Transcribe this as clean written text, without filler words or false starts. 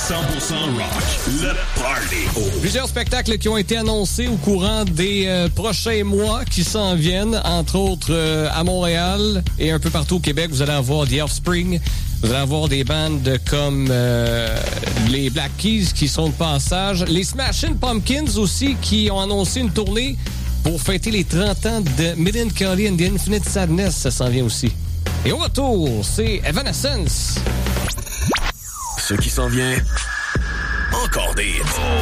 rock, le party. Plusieurs spectacles qui ont été annoncés au courant des prochains mois qui s'en viennent, entre autres à Montréal et un peu partout au Québec. Vous allez avoir The Offspring, vous allez avoir des bandes comme les Black Keys qui sont de passage, les Smashing Pumpkins aussi qui ont annoncé une tournée pour fêter les 30 ans de Melancholy and the Infinite Sadness, ça s'en vient aussi. Et au retour, c'est Evanescence. Ce qui s'en vient, encore des hits.